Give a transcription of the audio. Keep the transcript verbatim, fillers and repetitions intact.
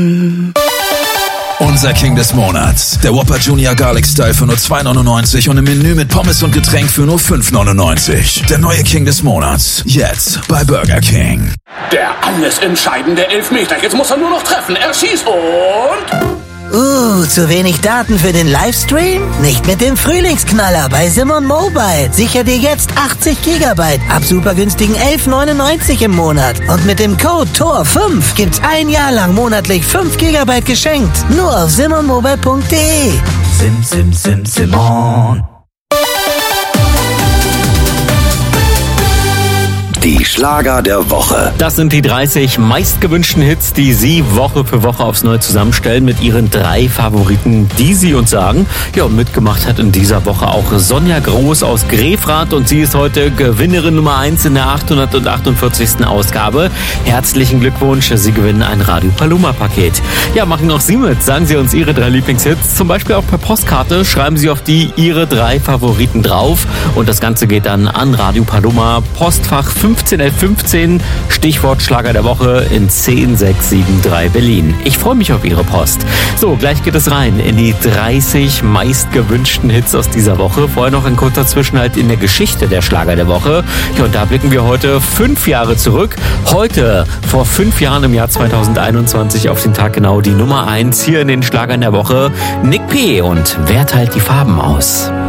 Unser King des Monats. Der Whopper Junior Garlic Style für nur zwei neunundneunzig und im Menü mit Pommes und Getränk für nur fünf neunundneunzig. Der neue King des Monats. Jetzt bei Burger King. Der alles entscheidende Elfmeter. Jetzt muss er nur noch treffen. Er schießt und... Uh, zu wenig Daten für den Livestream? Nicht mit dem Frühlingsknaller bei Simon Mobile. Sicher dir jetzt achtzig Gigabyte ab super günstigen elf neunundneunzig im Monat. Und mit dem Code T O R fünf gibt's ein Jahr lang monatlich fünf Gigabyte geschenkt. Nur auf simon mobile punkt de. Sim, sim, sim, Simon. Die Schlager der Woche. Das sind die dreißig meistgewünschten Hits, die Sie Woche für Woche aufs Neue zusammenstellen mit Ihren drei Favoriten, die Sie uns sagen. Ja, und mitgemacht hat in dieser Woche auch Sonja Groß aus Grefrath und sie ist heute Gewinnerin Nummer eins in der achthundertachtundvierzigsten Ausgabe. Herzlichen Glückwunsch, Sie gewinnen ein Radio Paloma Paket. Ja, machen auch Sie mit. Sagen Sie uns Ihre drei Lieblingshits, zum Beispiel auch per Postkarte. Schreiben Sie auf die Ihre drei Favoriten drauf und das Ganze geht dann an Radio Paloma, Postfach fünfzehn elf fünfzehn, Stichwort Schlager der Woche in zehn sechs sieben drei Berlin. Ich freue mich auf Ihre Post. So, gleich geht es rein in die dreißig meistgewünschten Hits aus dieser Woche. Vorher noch ein kurzer Zwischenhalt in der Geschichte der Schlager der Woche. Ja, und da blicken wir heute fünf Jahre zurück. Heute, vor fünf Jahren im Jahr zweitausendeinundzwanzig, auf den Tag genau die Nummer eins hier in den Schlagern der Woche. Nick P. und Wer teilt die Farben aus?